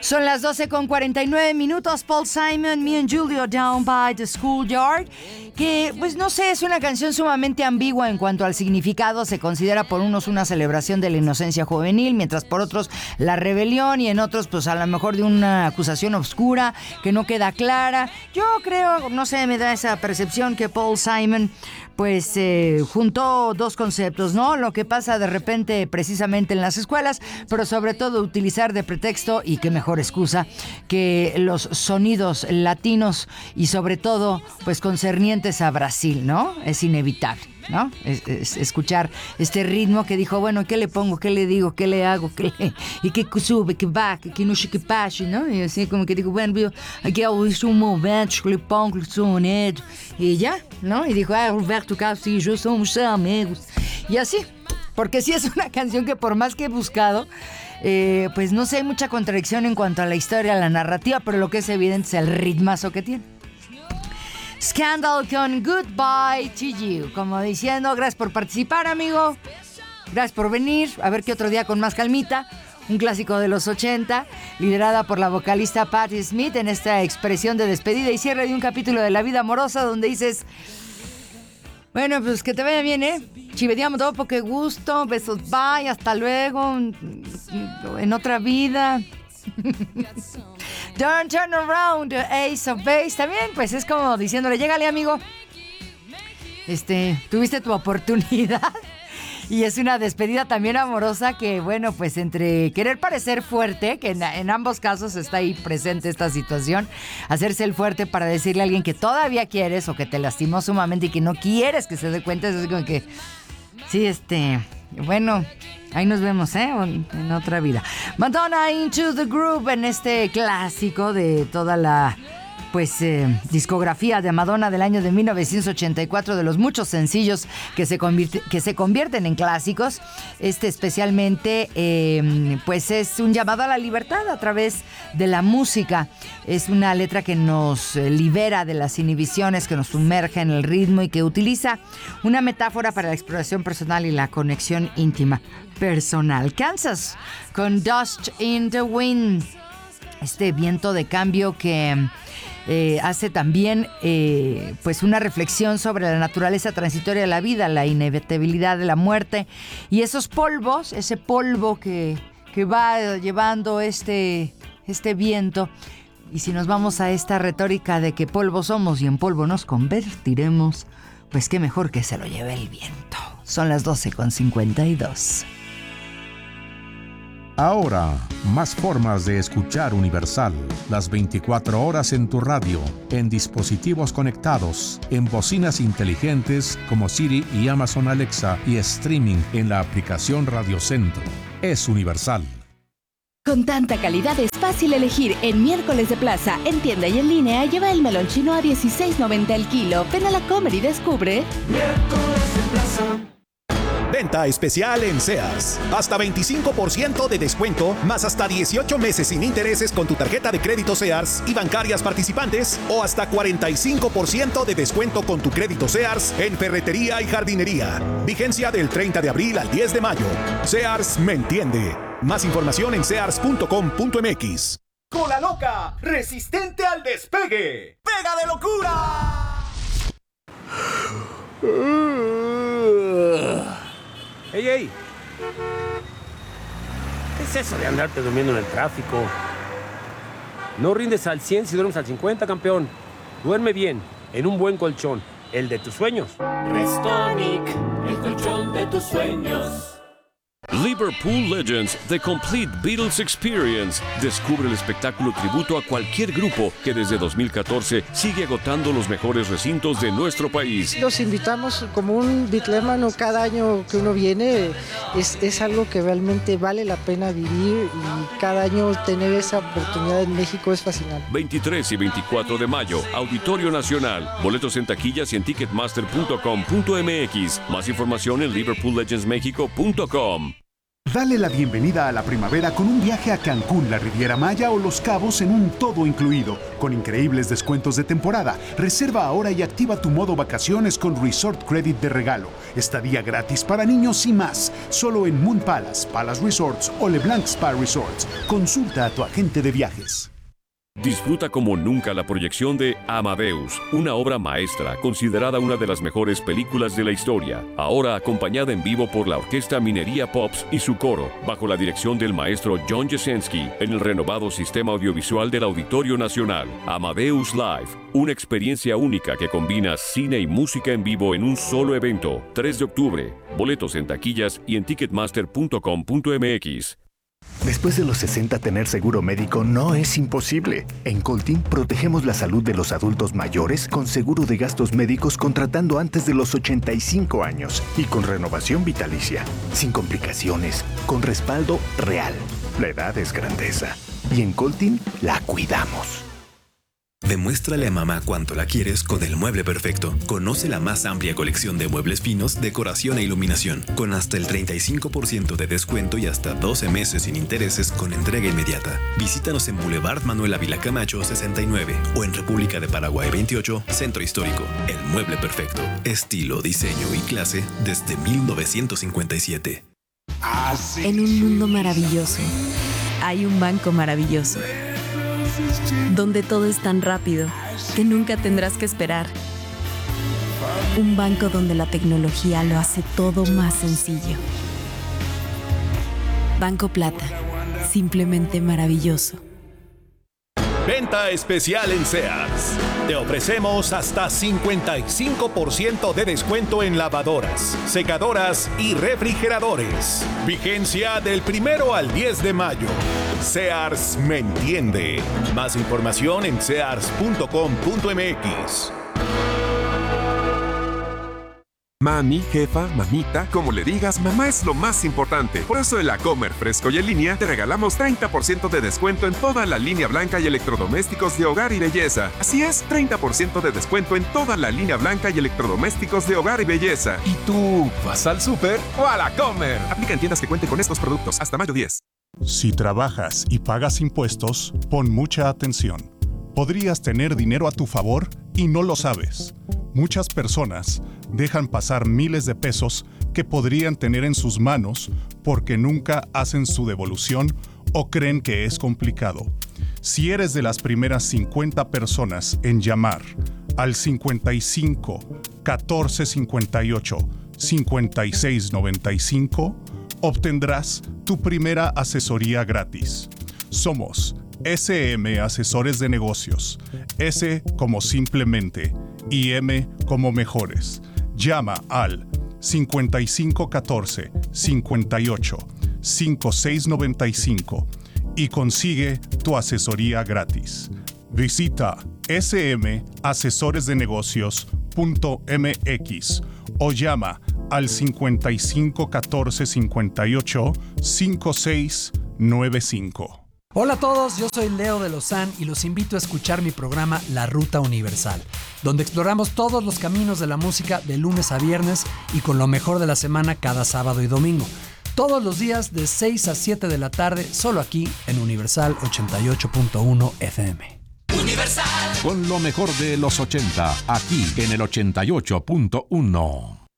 Son las 12:49. Paul Simon, Me and Julio, Down by the Schoolyard. Que, pues no sé, es una canción sumamente ambigua en cuanto al significado. Se considera por unos una celebración de la inocencia juvenil, mientras por otros la rebelión, y en otros pues a lo mejor de una acusación oscura que no queda clara. Yo creo, no sé, me da esa percepción que Paul Simon pues juntó dos conceptos, ¿no? Lo que pasa de repente precisamente en las escuelas, pero sobre todo utilizar de pretexto, y qué mejor excusa, que los sonidos latinos y sobre todo pues concernientes a Brasil, ¿no? Es inevitable, ¿no? Es escuchar este ritmo que dijo, bueno, ¿qué le pongo? ¿Qué le digo? ¿Qué le hago? ¿Y qué sube? ¿Qué baja? ¿Qué no se pasa? ¿No? Y así como que digo, bueno, aquí hago un momento, que le pongo el sonido, y ya, ¿no? Y dijo, Roberto Carlos y yo somos amigos. Y así, porque sí es una canción que por más que he buscado, pues no sé, hay mucha contradicción en cuanto a la historia, a la narrativa, pero lo que es evidente es el ritmazo que tiene. Scandal con Goodbye to You, como diciendo, gracias por participar, amigo, gracias por venir, a ver qué otro día con más calmita. Un clásico de los 80, liderada por la vocalista Patti Smith en esta expresión de despedida y cierre de un capítulo de la vida amorosa donde dices, bueno, pues que te vaya bien, ci vediamo dopo, qué gusto, besos, bye, hasta luego, en otra vida. Don't turn around, the Ace of Base. También, pues es como diciéndole, llégale, amigo. Tuviste tu oportunidad. Y es una despedida también amorosa que, bueno, pues entre querer parecer fuerte, que en ambos casos está ahí presente esta situación, hacerse el fuerte para decirle a alguien que todavía quieres o que te lastimó sumamente y que no quieres que se dé cuenta, es así como que, sí, bueno, ahí nos vemos, en otra vida. Madonna, Into the Groove, en este clásico de toda la discografía de Madonna del año de 1984, de los muchos sencillos que se convierten en clásicos. Especialmente pues es un llamado a la libertad a través de la música. Es una letra que nos libera de las inhibiciones, que nos sumerge en el ritmo y que utiliza una metáfora para la exploración personal y la conexión íntima personal. Kansas con Dust in the Wind, este viento de cambio que hace también pues una reflexión sobre la naturaleza transitoria de la vida, la inevitabilidad de la muerte y esos polvos, ese polvo que va llevando este viento. Y si nos vamos a esta retórica de que polvo somos y en polvo nos convertiremos, pues qué mejor que se lo lleve el viento. Son las 12:52. Ahora, más formas de escuchar Universal. Las 24 horas en tu radio, en dispositivos conectados, en bocinas inteligentes como Siri y Amazon Alexa y streaming en la aplicación Radio Centro. Es Universal. Con tanta calidad es fácil elegir. En Miércoles de Plaza, en tienda y en línea, lleva el melón chino a $16.90 el kilo. Ven a la Comer y descubre. Miércoles de Plaza. Venta especial en Sears. Hasta 25% de descuento, más hasta 18 meses sin intereses con tu tarjeta de crédito Sears y bancarias participantes, o hasta 45% de descuento con tu crédito Sears en ferretería y jardinería. Vigencia del 30 de abril al 10 de mayo. Sears me entiende. Más información en sears.com.mx. Cola loca, resistente al despegue. ¡Pega de locura! ¡Ey! ¿Qué es eso de andarte durmiendo en el tráfico? No rindes al 100 si duermes al 50, campeón. Duerme bien, en un buen colchón, el de tus sueños. Restonic, el colchón de tus sueños. Liverpool Legends, The Complete Beatles Experience. Descubre el espectáculo tributo a cualquier grupo que desde 2014 sigue agotando los mejores recintos de nuestro país. Los invitamos como un bitlémano cada año que uno viene. Es algo que realmente vale la pena vivir y cada año tener esa oportunidad en México es fascinante. 23 y 24 de mayo, Auditorio Nacional. Boletos en taquillas y en ticketmaster.com.mx. Más información en liverpoollegendsmexico.com. Dale la bienvenida a la primavera con un viaje a Cancún, la Riviera Maya o Los Cabos en un todo incluido, con increíbles descuentos de temporada. Reserva ahora y activa tu modo vacaciones con Resort Credit de regalo. Estadía gratis para niños y más. Solo en Moon Palace, Palace Resorts o LeBlanc Spa Resorts. Consulta a tu agente de viajes. Disfruta como nunca la proyección de Amadeus, una obra maestra considerada una de las mejores películas de la historia, ahora acompañada en vivo por la Orquesta Minería Pops y su coro, bajo la dirección del maestro John Jasenski, en el renovado sistema audiovisual del Auditorio Nacional. Amadeus Live, una experiencia única que combina cine y música en vivo en un solo evento. 3 de octubre, boletos en taquillas y en ticketmaster.com.mx. Después de los 60, tener seguro médico no es imposible. En Coltin protegemos la salud de los adultos mayores con seguro de gastos médicos contratando antes de los 85 años y con renovación vitalicia, sin complicaciones, con respaldo real. La edad es grandeza y en Coltin la cuidamos. Demuéstrale a mamá cuánto la quieres con el Mueble Perfecto. Conoce la más amplia colección de muebles finos, decoración e iluminación, con hasta el 35% de descuento y hasta 12 meses sin intereses con entrega inmediata. Visítanos en Boulevard Manuel Ávila Camacho 69 o en República de Paraguay 28, Centro Histórico. El Mueble Perfecto. Estilo, diseño y clase desde 1957. En un mundo maravilloso, hay un banco maravilloso, donde todo es tan rápido que nunca tendrás que esperar. Un banco donde la tecnología lo hace todo más sencillo. Banco Plata, simplemente maravilloso. Venta especial en Sears. Te ofrecemos hasta 55% de descuento en lavadoras, secadoras y refrigeradores. Vigencia del 1 al 10 de mayo. Sears me entiende. Más información en sears.com.mx. Mami, jefa, mamita, como le digas, mamá es lo más importante. Por eso en la Comer Fresco y en línea te regalamos 30% de descuento en toda la línea blanca y electrodomésticos de hogar y belleza. Así es, 30% de descuento en toda la línea blanca y electrodomésticos de hogar y belleza. ¿Y tú vas al súper o a la Comer? Aplica en tiendas que cuenten con estos productos hasta mayo 10. Si trabajas y pagas impuestos, pon mucha atención. Podrías tener dinero a tu favor y no lo sabes. Muchas personas dejan pasar miles de pesos que podrían tener en sus manos porque nunca hacen su devolución o creen que es complicado. Si eres de las primeras 50 personas en llamar al 55 14 58 56 95, obtendrás tu primera asesoría gratis. Somos SM Asesores de Negocios. S como simplemente y M como mejores. Llama al 5514 58 5695 y consigue tu asesoría gratis. Visita smasesoresdenegocios.mx o llama al 5514 58 5695. Hola a todos, yo soy Leo de Lozán y los invito a escuchar mi programa La Ruta Universal, donde exploramos todos los caminos de la música de lunes a viernes y con lo mejor de la semana cada sábado y domingo. Todos los días de 6 a 7 de la tarde, solo aquí en Universal 88.1 FM. Universal. Con lo mejor de los 80, aquí en el 88.1.